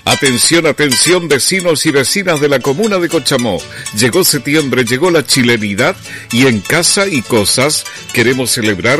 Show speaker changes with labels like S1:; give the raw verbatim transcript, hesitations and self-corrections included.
S1: Atención, atención, vecinos y vecinas de la comuna de Cochamó. Llegó septiembre, llegó la chilenidad y en Casa y Cosas queremos celebrar